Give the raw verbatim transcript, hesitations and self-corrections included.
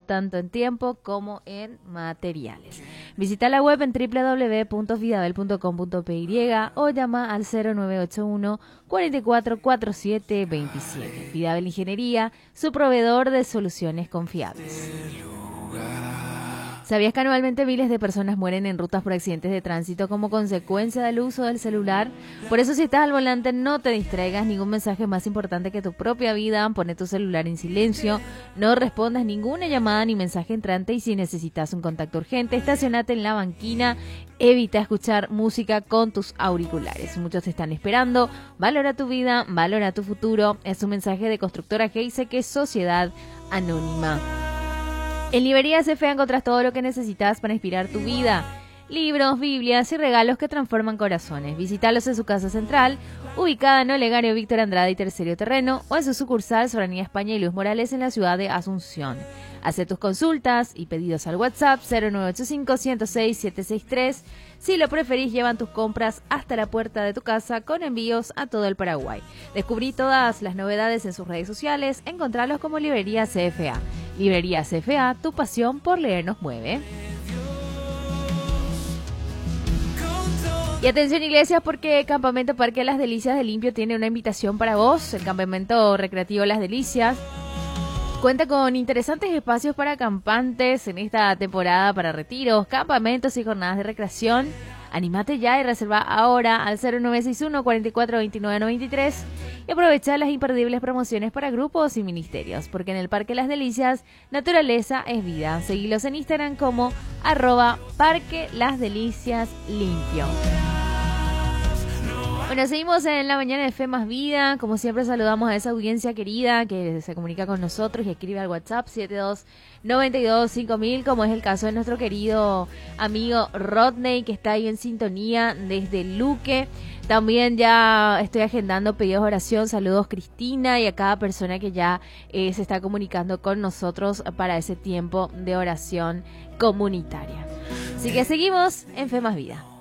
tanto en tiempo como en materiales. Visita la web en doble u doble u doble u punto fidabel punto com punto pe y o llama al cero nueve ocho uno, cuatro cuatro cuatro siete dos siete. Fidabel Ingeniería, su proveedor de soluciones confiables. ¿Sabías que anualmente miles de personas mueren en rutas por accidentes de tránsito como consecuencia del uso del celular? Por eso, si estás al volante, no te distraigas. Ningún mensaje es más importante que tu propia vida. Pone tu celular en silencio, no respondas ninguna llamada ni mensaje entrante, y si necesitas un contacto urgente, estacionate en la banquina. Evita escuchar música con tus auriculares. Muchos te están esperando. Valora tu vida, valora tu futuro. Es un mensaje de Constructora Geise, que es Sociedad Anónima. En Librerías C F A encontrás todo lo que necesitas para inspirar tu vida. Libros, Biblias y regalos que transforman corazones. Visítalos en su casa central, ubicada en Olegario Víctor Andrade y Tercerio Terreno, o en su sucursal Soberanía España y Luis Morales en la ciudad de Asunción. Haz tus consultas y pedidos al WhatsApp cero nueve ocho cinco, uno cero seis, siete seis tres. Si lo preferís, llevan tus compras hasta la puerta de tu casa con envíos a todo el Paraguay. Descubrí todas las novedades en sus redes sociales. Encontralos como Librería C F A. Librería C F A, tu pasión por leer nos mueve. Y atención, iglesias, porque Campamento Parque Las Delicias de Limpio tiene una invitación para vos. El Campamento Recreativo Las Delicias cuenta con interesantes espacios para acampantes en esta temporada, para retiros, campamentos y jornadas de recreación. Anímate ya y reserva ahora al cero nueve seis uno, cuatro cuatro dos nueve nueve tres y aprovecha las imperdibles promociones para grupos y ministerios, porque en el Parque Las Delicias, naturaleza es vida. Seguilos en Instagram como arroba Parque Las Delicias Limpio. Bueno, seguimos en la mañana de Fe Más Vida. Como siempre, saludamos a esa audiencia querida que se comunica con nosotros y escribe al WhatsApp siete dos nueve dos cinco mil, como es el caso de nuestro querido amigo Rodney, que está ahí en sintonía desde Luque. También ya estoy agendando pedidos de oración. Saludos, Cristina, y a cada persona que ya eh, se está comunicando con nosotros para ese tiempo de oración comunitaria. Así que seguimos en Fe Más Vida.